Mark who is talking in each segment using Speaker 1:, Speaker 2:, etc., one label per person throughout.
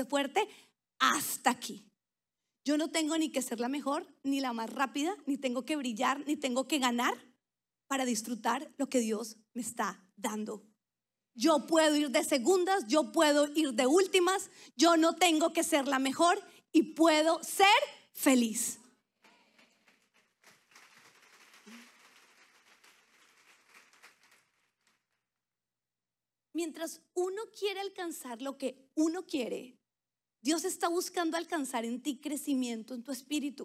Speaker 1: fuerte, hasta aquí. Yo no tengo ni que ser la mejor, ni la más rápida, ni tengo que brillar, ni tengo que ganar para disfrutar lo que Dios me está dando. Yo puedo ir de segundas, yo puedo ir de últimas, yo no tengo que ser la mejor y puedo ser feliz. Mientras uno quiere alcanzar lo que uno quiere, Dios está buscando alcanzar en ti crecimiento en tu espíritu.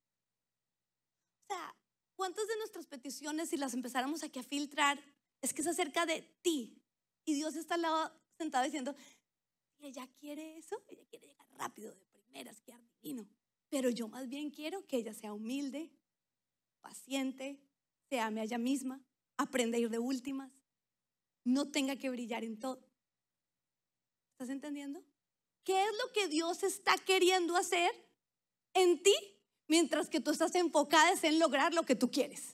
Speaker 1: O sea, ¿cuántas de nuestras peticiones, si las empezáramos aquí a filtrar, es que es acerca de ti? Y Dios está al lado sentado diciendo, ella quiere eso, ella quiere llegar rápido, de primeras, quedar divino. Pero yo más bien quiero que ella sea humilde, paciente, se ame a ella misma, aprenda a ir de últimas, no tenga que brillar en todo. ¿Estás entendiendo? ¿Qué es lo que Dios está queriendo hacer en ti mientras que tú estás enfocada en lograr lo que tú quieres?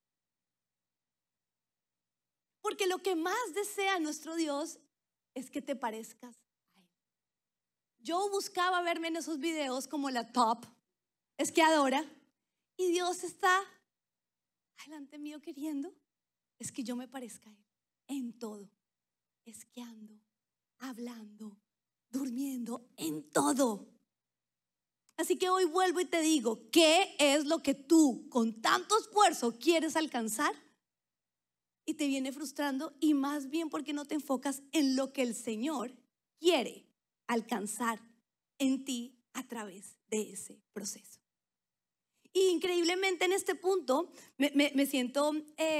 Speaker 1: Porque lo que más desea nuestro Dios es que te parezcas a Él. Yo buscaba verme en esos videos como la top esquiadora y Dios está delante mío queriendo es que yo me parezca a Él en todo, esquiando, hablando, durmiendo, en todo. Así que hoy vuelvo y te digo, ¿qué es lo que tú con tanto esfuerzo quieres alcanzar? Y te viene frustrando, y más bien porque no te enfocas en lo que el Señor quiere alcanzar en ti a través de ese proceso. Y increíblemente en este punto me siento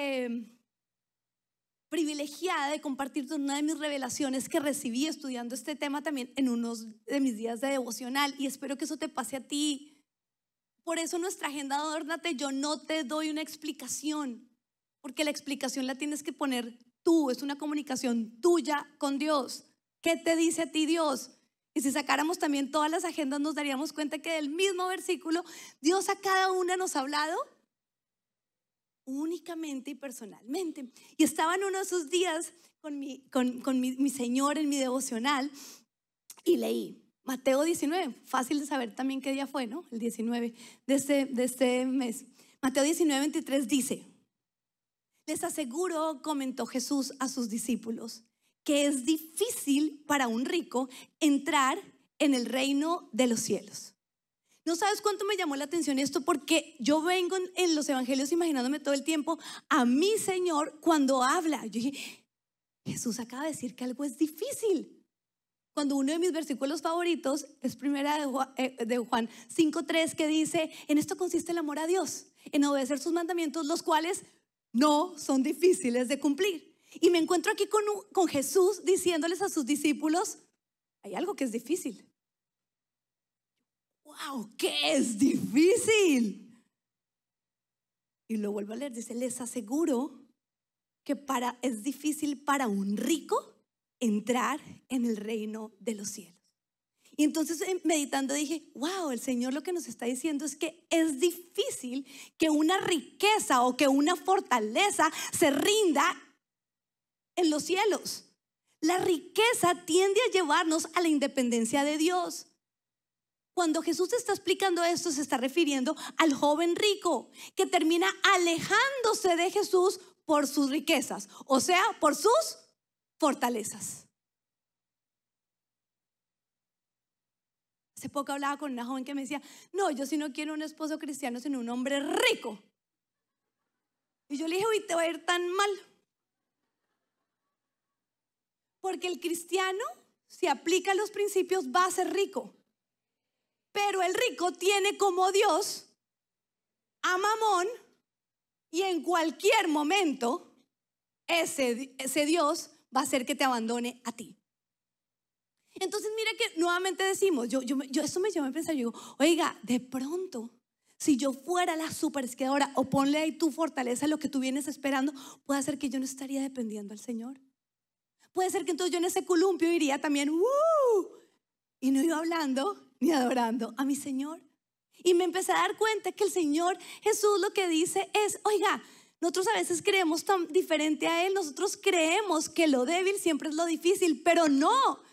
Speaker 1: privilegiada de compartirte una de mis revelaciones que recibí estudiando este tema también en unos de mis días de devocional, y espero que eso te pase a ti. Por eso nuestra agenda Adórnate, yo no te doy una explicación, porque la explicación la tienes que poner tú, es una comunicación tuya con Dios. ¿Qué te dice a ti Dios? Y si sacáramos también todas las agendas nos daríamos cuenta que del mismo versículo Dios a cada una nos ha hablado únicamente y personalmente. Y estaba en uno de esos días con mi Señor en mi devocional y leí Mateo 19, fácil de saber también qué día fue, ¿no? El 19 de este mes. Mateo 19:23 dice: les aseguro, comentó Jesús a sus discípulos, que es difícil para un rico entrar en el reino de los cielos. No sabes cuánto me llamó la atención esto, porque yo vengo en los evangelios imaginándome todo el tiempo a mi Señor cuando habla. Yo dije, Jesús acaba de decir que algo es difícil. Cuando uno de mis versículos favoritos es primera de Juan 5:3, que dice: en esto consiste el amor a Dios, en obedecer sus mandamientos, los cuales no son difíciles de cumplir. Y me encuentro aquí con Jesús diciéndoles a sus discípulos: hay algo que es difícil. ¡Wow! ¿Qué es difícil? Y lo vuelvo a leer, dice: les aseguro que es difícil para un rico entrar en el reino de los cielos. Y entonces meditando dije, wow, el Señor lo que nos está diciendo es que es difícil que una riqueza o que una fortaleza se rinda en los cielos. La riqueza tiende a llevarnos a la independencia de Dios. Cuando Jesús está explicando esto, se está refiriendo al joven rico que termina alejándose de Jesús por sus riquezas, o sea, por sus fortalezas. Hace poco hablaba con una joven que me decía: no, yo sí no quiero un esposo cristiano, sino un hombre rico. Y yo le dije: uy, te va a ir tan mal. Porque el cristiano, si aplica los principios, va a ser rico. Pero el rico tiene como Dios a Mamón, y en cualquier momento ese Dios va a hacer que te abandone a ti. Entonces mira que nuevamente decimos, yo esto me lleva a pensar, yo digo, oiga, de pronto, si yo fuera la super esquiadora, o ponle ahí tu fortaleza, lo que tú vienes esperando, puede ser que yo no estaría dependiendo al Señor. Puede ser que entonces yo en ese columpio iría también y no iba hablando ni adorando a mi Señor. Y me empecé a dar cuenta que el Señor Jesús lo que dice es, oiga, nosotros a veces creemos tan diferente a Él. Nosotros creemos que lo débil siempre es lo difícil, pero no.